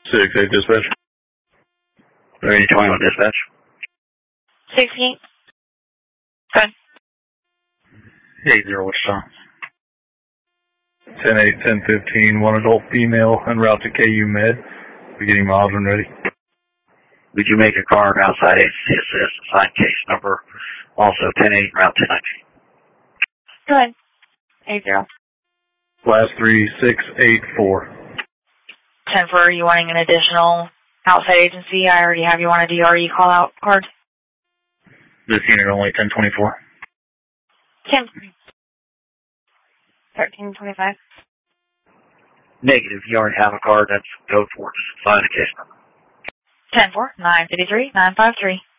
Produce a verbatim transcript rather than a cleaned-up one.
six eight dispatch. thirty twenty-one dispatch. sixty-eight. Good. eight zero, what's wrong? ten eight, ten fifteen, one adult female en route to K U Med. Beginning miles when ready. Would you make a card outside agency assist, assign case number, also ten eight, route ten nineteen? Go ahead. eight zero. Class three six eight four. ten four, are you wanting an additional outside agency? I already have you on a D R E call out card. This unit only ten twenty-four. ten. thirteen twenty-five. Negative. You already have a card. That's code for. Just assign a case number. ten four, nine fifty-three, nine five three.